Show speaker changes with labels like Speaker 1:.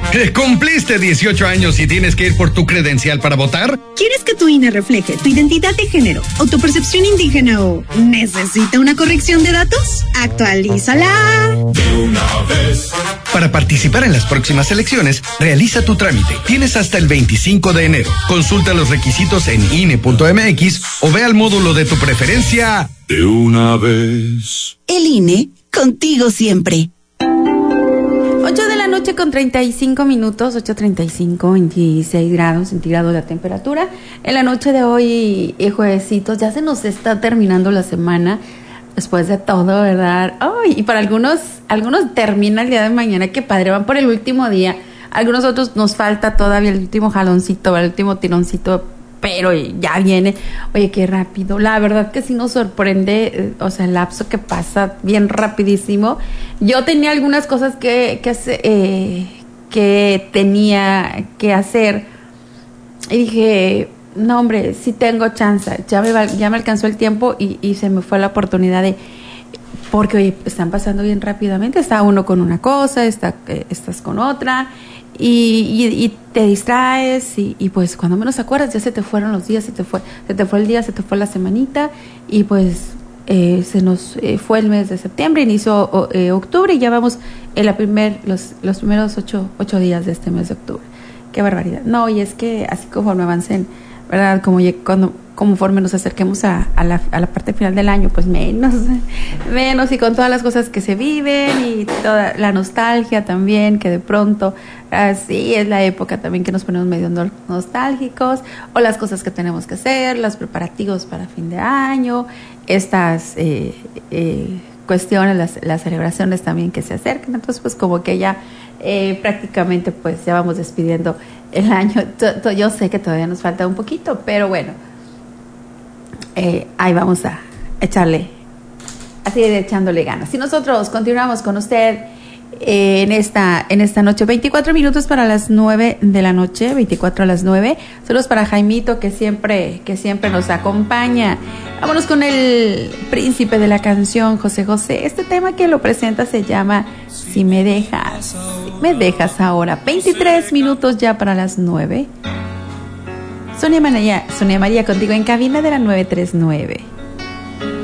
Speaker 1: ¿Cumpliste 18 años y tienes que ir por tu credencial para votar?
Speaker 2: ¿Quieres que tu INE refleje tu identidad de género o tu percepción indígena o necesita una corrección de datos? ¡Actualízala!
Speaker 3: De una vez.
Speaker 1: Para participar en las próximas elecciones, realiza tu trámite. Tienes hasta el 25 de enero. Consulta los requisitos en INE.mx o ve al módulo de tu preferencia.
Speaker 3: De una vez.
Speaker 4: El INE, contigo siempre.
Speaker 5: 8 de la noche con 35 minutos, 8:35, 26 grados centígrados la temperatura. En la noche de hoy, juevesitos, ya se nos está terminando la semana, después de todo, ¿verdad? Ay, y para algunos termina el día de mañana, qué padre, van por el último día. Algunos otros nos falta todavía el último jaloncito, el último tironcito, pero ya viene. Oye, qué rápido. La verdad que sí nos sorprende, o sea, el lapso que pasa bien rapidísimo. Yo tenía algunas cosas que tenía que hacer y dije, no hombre, sí tengo chance. Ya me alcanzó el tiempo y se me fue la oportunidad de... Porque, oye, están pasando bien rápidamente. Está uno con una cosa, estás con otra... Y te distraes y pues cuando menos acuerdas ya se te fueron los días, se te fue el día, se te fue la semanita y pues se nos fue el mes de septiembre, inició octubre y ya vamos en los primeros 8 días de este mes de octubre. Qué barbaridad. No, y es que así conforme avancen, ¿verdad? Conforme nos acerquemos a la parte final del año, pues menos, y con todas las cosas que se viven y toda la nostalgia también, que de pronto así es la época también que nos ponemos medio nostálgicos, o las cosas que tenemos que hacer, los preparativos para fin de año, estas cuestiones, las celebraciones también que se acercan. Entonces pues como que ya prácticamente pues ya vamos despidiendo el año. Yo sé que todavía nos falta un poquito, pero bueno, ahí vamos a echándole ganas. Y nosotros continuamos con usted en esta noche, 24 minutos para las 9 de la noche, 24 a las 9. Saludos para Jaimito que siempre nos acompaña. Vámonos con el príncipe de la canción, José José. Este tema que lo presenta se llama Si me dejas ahora. 23 minutos ya para las 9. Sonia María contigo en cabina de la 939.